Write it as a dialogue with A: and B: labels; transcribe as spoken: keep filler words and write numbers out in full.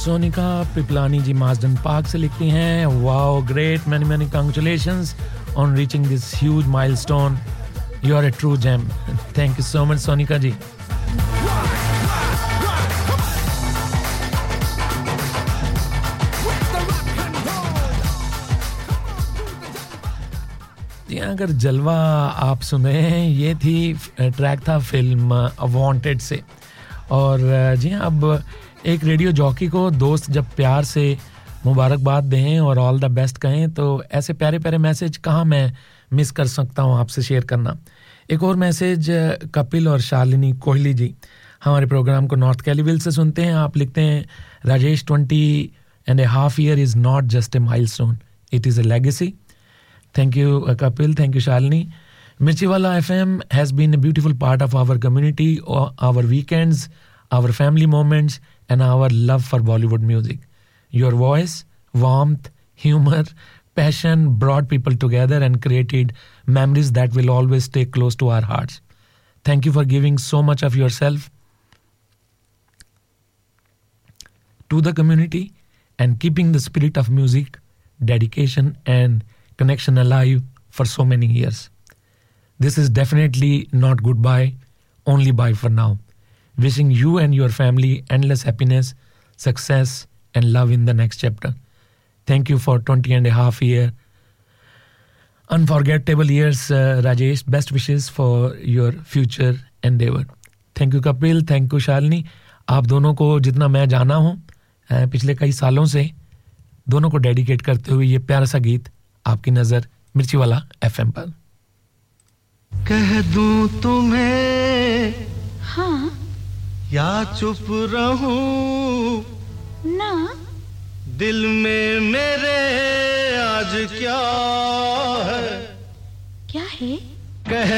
A: सोनिका पिपलानी जी मासडन park से लिखती हैं wow great many many congratulations on reaching this huge milestone you are a true GeM thank you so much Sonika जी जी अगर जलवा आप सुने हैं ये थी ट्रैक था फिल्म वांटेड से और जी हाँ अब एक रेडियो जॉकी को दोस्त जब प्यार से मुबारकबाद दें और ऑल द बेस्ट कहें तो ऐसे प्यारे प्यारे मैसेज कहाँ मैं मिस कर सकता हूँ आपसे शेयर करना एक और मैसेज कपिल और शालिनी कोहली जी हमारे प्रोग्राम को नॉर्थ कैलीविल से सुनते हैं आप लिखते हैं Rajesh twenty and A half year is not just a milestone it is a legacy Thank you, uh, Kapil. Thank you, Shalini. Mirchiwala F M has been a beautiful part of our community, our weekends, our family moments, and our love for Bollywood music. Your voice, warmth, humor, passion brought people together and created memories that will always stay close to our hearts. Thank you for giving so much of yourself to the community and keeping the spirit of music, dedication, and connection alive for so many years. This is definitely not goodbye, only bye for now. Wishing you and your family endless happiness, success, and love in the next chapter. Thank you for twenty and a half year. Unforgettable years, uh, Rajesh. Best wishes for your future endeavor. Thank you, Kapil. Thank you, Shalini. आप दोनों को जितना मैं जाना हूँ पिछले कई सालों से दोनों को डेडिकेट करते हुए ये प्यारा सा गीत आपकी नजर मिर्ची वाला एफएम पर
B: कह दूं तुम्हें
C: हाँ
B: या चुप रहूं
C: ना
B: दिल में मेरे आज क्या है
C: क्या है
B: कह